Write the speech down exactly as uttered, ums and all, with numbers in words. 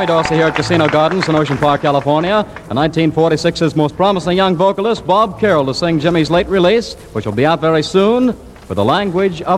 Tommy Dorsey here at Casino Gardens in Ocean Park, California, and nineteen forty-six's most promising young vocalist, Bob Carroll, to sing Jimmy's late release, which will be out very soon, For the Language of